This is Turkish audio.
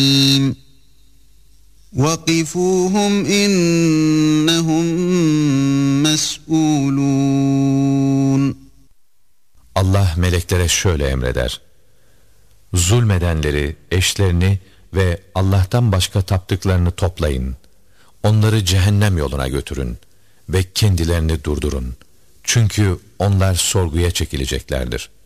وَقِفُوهُمْ إِنَّهُمْ مَسْئُولُونَ. Allah meleklere şöyle emreder: zulmedenleri, eşlerini ve Allah'tan başka taptıklarını toplayın. Onları cehennem yoluna götürün ve kendilerini durdurun. Çünkü onlar sorguya çekileceklerdir.